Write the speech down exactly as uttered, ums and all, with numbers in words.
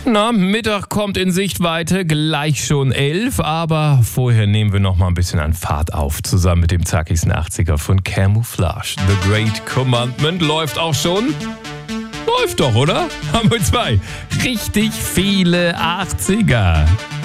Na, Mittag kommt in Sichtweite, gleich schon elf, aber vorher nehmen wir noch mal ein bisschen an Fahrt auf, zusammen mit dem zackigsten achtziger von Camouflage. The Great Commandment läuft auch schon. Läuft doch, oder? Haben wir zwei richtig viele achtziger.